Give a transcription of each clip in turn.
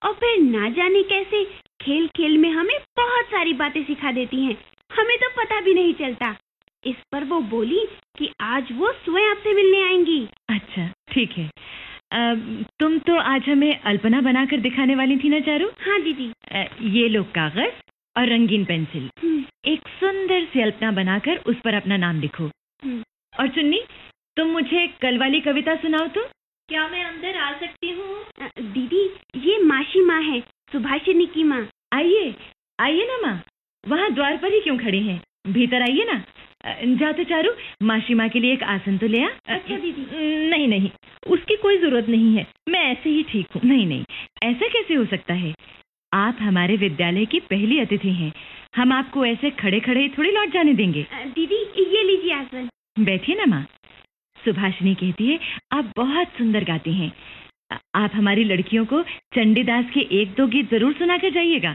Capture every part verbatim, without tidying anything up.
और फिर ना जाने कैसे खेल खेल में हमें बहुत सारी बातें सिखा देती हैं। हमें तो पता भी नहीं चलता। इस पर वो बोली कि आज वो स्वयं आपसे मिलने आएंगी। अच्छा, ठीक है। आ, तुम तो आज हमें अल्पना बनाकर दिखाने वाली थी ना चारू? हाँ दीदी। आ, ये लो कागज और रंगीन पेंसिल। एक सुंदर सी अल्पना बनाकर उस पर अपना नाम लिखो। और चुन्नी, तुम मुझे कल वाली कविता सुनाओ तो। क्या मैं अंदर आ सकती हूँ? दीदी, ये मासी माँ है, सुभाषिनी की माँ। आइए आइए ना माँ, वहाँ द्वार पर ही क्यों खड़ी हैं? भीतर आइए ना। जा तो चारू, मासी माँ के लिए एक आसन तो ले आ। अच्छा दीदी। नहीं नहीं, उसकी कोई जरूरत नहीं है, मैं ऐसे ही ठीक हूँ। नहीं नहीं, ऐसा कैसे हो सकता है? आप हमारे विद्यालय की पहली अतिथि हैं, हम आपको ऐसे खड़े खड़े थोड़ी लौट जाने देंगे। दीदी, ये लीजिए आसन। बैठिए ना माँ। सुभाषिनी कहती है आप बहुत सुंदर गाती हैं। आप हमारी लड़कियों को चंडीदास के एक दो गीत जरूर सुना कर जाइएगा।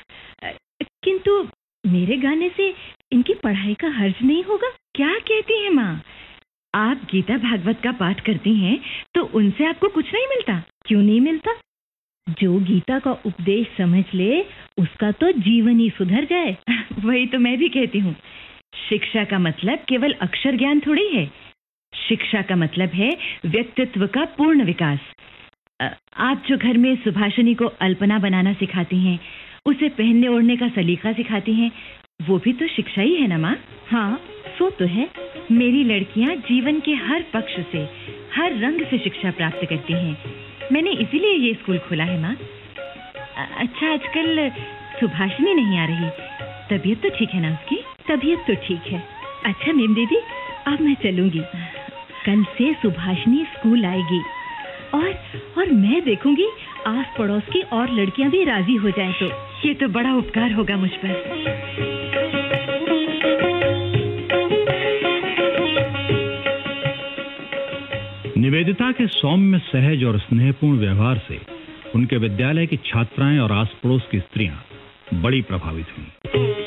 किंतु मेरे गाने से इनकी पढ़ाई का हर्ज नहीं होगा? क्या कहती हैं माँ? आप गीता भागवत का पाठ करती हैं तो उनसे आपको कुछ नहीं मिलता? क्यों नहीं मिलता? जो गीता का उपदेश समझ ले उसका तो जीवन ही सुधर जाए। वही तो मैं भी कहती हूँ। शिक्षा का मतलब केवल अक्षर ज्ञान थोड़ी है। शिक्षा का मतलब है व्यक्तित्व का पूर्ण विकास। आप जो घर में सुभाषिनी को अल्पना बनाना सिखाती हैं, उसे पहनने ओढ़ने का सलीका सिखाती हैं, वो भी तो शिक्षा ही है ना माँ? हाँ, सो तो है। मेरी लड़कियाँ जीवन के हर पक्ष से, हर रंग से शिक्षा प्राप्त करती हैं। मैंने इसीलिए ये स्कूल खोला है माँ। अच्छा, आजकल सुभाषिनी नहीं आ रही, तबीयत तो ठीक है ना उसकी? तबीयत तो ठीक है। अच्छा नीम दीदी, अब मैं चलूंगी। कल से सुभाषिनी स्कूल आएगी और और मैं देखूंगी आस पड़ोस की और लड़कियां भी राजी हो जाएं तो। ये तो बड़ा उपकार होगा मुझ पर। निवेदिता के सौम्य, सहज और स्नेहपूर्ण व्यवहार से उनके विद्यालय की छात्राएं और आस पड़ोस की स्त्रियां बड़ी प्रभावित हुईं।